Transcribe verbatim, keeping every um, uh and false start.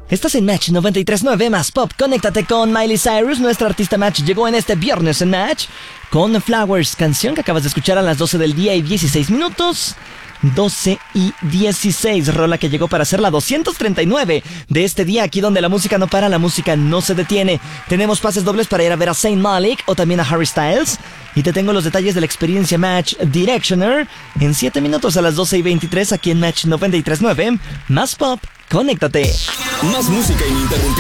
Estás en Match noventa y tres punto nueve más Pop. Conéctate con Miley Cyrus. Nuestra artista Match llegó en este viernes en Match con Flowers, canción que acabas de escuchar a las doce del día y dieciséis minutos. doce y dieciséis, rola que llegó para ser la doscientos treinta y nueve de este día, aquí donde la música no para, la música no se detiene. Tenemos pases dobles para ir a ver a Zayn Malik o también a Harry Styles. Y te tengo los detalles de la experiencia Match Directioner en siete minutos a las doce y veintitrés aquí en Match noventa y tres punto nueve. Más Pop, conéctate. Más música ininterrumpida.